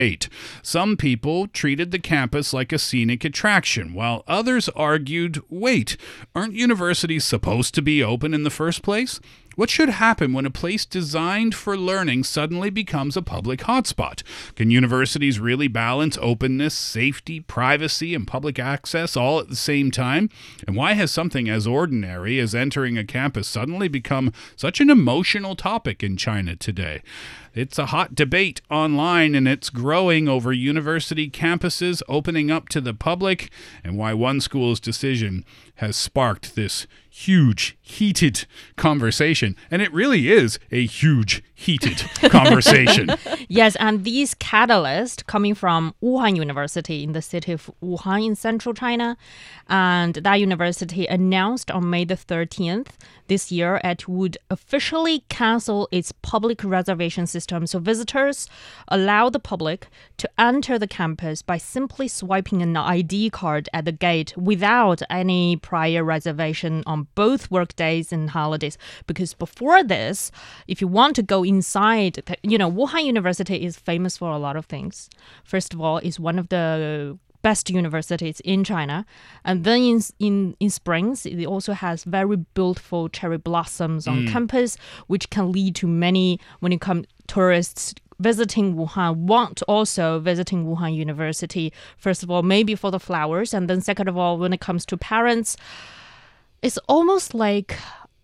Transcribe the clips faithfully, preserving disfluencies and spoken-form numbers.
Eight. Some people treated the campus like a scenic attraction, while others argued, wait, aren't universities supposed to be open in the first place? What should happen when a place designed for learning suddenly becomes a public hotspot? Can universities really balance openness, safety, privacy, and public access all at the same time? And why has something as ordinary as entering a campus suddenly become such an emotional topic in China today? It's a hot debate online, and it's growing over university campuses opening up to the public, and why one school's decision has sparked this huge, heated conversation. And it really is a huge, heated conversation. Yes, and these catalysts coming from Wuhan University in the city of Wuhan in central China. And that university announced on May the thirteenth this year it would officially cancel its public reservation system. So visitors allow the public to enter the campus by simply swiping an I D card at the gate without any prior reservation on both work days and holidays. Because before this, if you want to go inside, you know, Wuhan University is famous for a lot of things. First of all, it's one of the best universities in China. And then in in, in springs, it also has very beautiful cherry blossoms on Mm. campus, which can lead to many, when it comes tourists visiting Wuhan, want also visiting Wuhan University. First of all, maybe for the flowers. And then second of all, when it comes to parents, it's almost like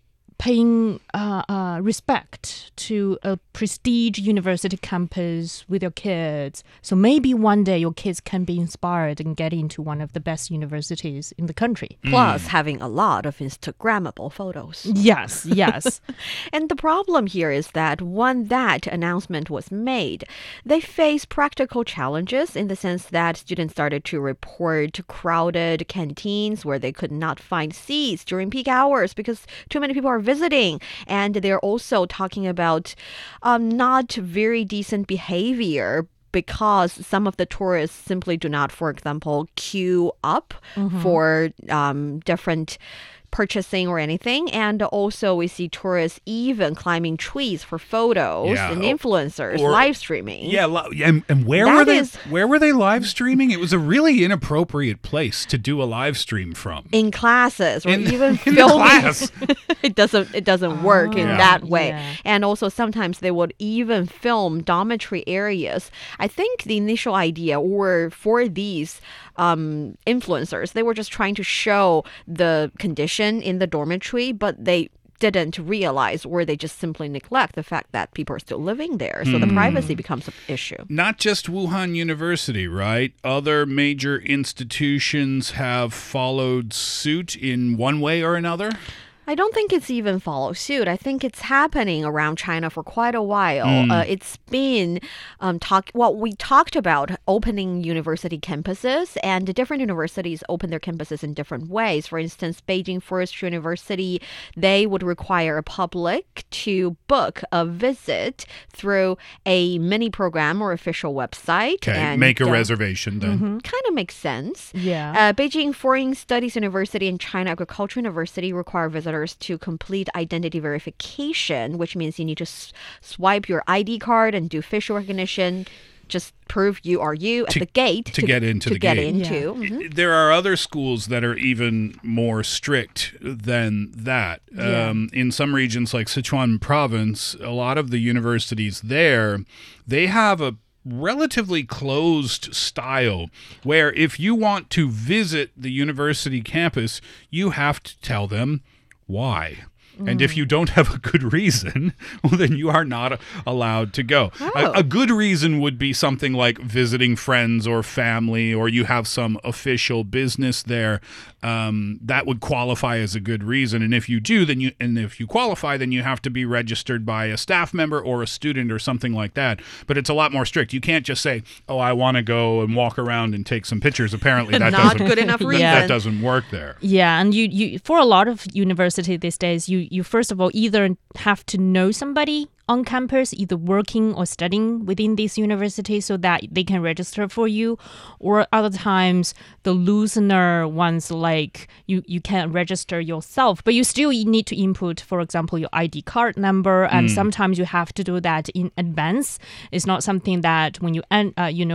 paying uh, uh, respect to a prestige university campus with your kids. So maybe one day your kids can be inspired and get into one of the best universities in the country. Plus, having a lot of Instagrammable photos. Yes, yes. And the problem here is that when that announcement was made, they faced practical challenges in the sense that students started to report crowded canteens where they could not find seats during peak hours because too many people are visiting. And they're also talking about um, not very decent behavior because some of the tourists simply do not, for example, queue up Mm-hmm. for um, different purchasing or anything. And also we see tourists even climbing trees for photos Yeah. and influencers Or- live streaming. Yeah, li- and, and where That were they? is- Where were they live streaming? It was a really inappropriate place to do a live stream from. In classes or In- even in the filming. class. it doesn't it doesn't work in Yeah. that way. Yeah. And also sometimes they would even film dormitory areas. I think the initial idea or for these um, influencers, they were just trying to show the condition in the dormitory, but they didn't realize or they just simply neglect the fact that people are still living there. So the privacy becomes an issue. Not just Wuhan University, right? Other major institutions have followed suit in one way or another. I don't think it's even follow suit. I think it's happening around China for quite a while. Mm. Uh, it's been um, talk. Well, we talked about opening university campuses, and the different universities open their campuses in different ways. For instance, Beijing Forest University, they would require a public to book a visit through a mini program or official website. Okay, and make a uh, reservation then. Kind of makes sense. Yeah. Uh, Beijing Foreign Studies University and China Agricultural University require visitors to complete identity verification, which means you need to s- swipe your I D card and do facial recognition, just prove you are you at To- the gate to get into to the get gate. into. Mhm. There are other schools that are even more strict than that. Yeah. Um, in some regions like Sichuan province, a lot of the universities there, they have a relatively closed style where if you want to visit the university campus, you have to tell them why. And if you don't have a good reason, well, then you are not allowed to go. Oh. A, a good reason would be something like visiting friends or family, or you have some official business there. Um, that would qualify as a good reason. And if you do, then you and if you qualify, then you have to be registered by a staff member or a student or something like that. But it's a lot more strict. You can't just say, "Oh, I want to go and walk around and take some pictures." Apparently, that Not doesn't good enough that- reason. that doesn't work there. Yeah, and you, you for a lot of university these days, you, you first of all either have to know somebody on campus, either working or studying within this university so that they can register for you, or other times the loosener ones like you, you can register yourself, but you still need to input, for example, your I D card number, and sometimes you have to do that in advance. It's not something that when you, en- uh, you know,